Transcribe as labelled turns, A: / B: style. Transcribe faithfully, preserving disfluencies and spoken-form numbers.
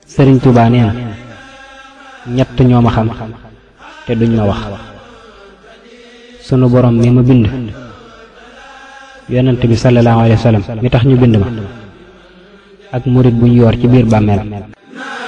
A: sëriñ Tuubaa nee na ñett ñoo ma xam te duñ ma wax sunu borom mi ma bind, yonent bi sallallahu alayhi wa sallam mi tax ñu bind ma, ak murit bu ñu yor ci biir bàmmeel.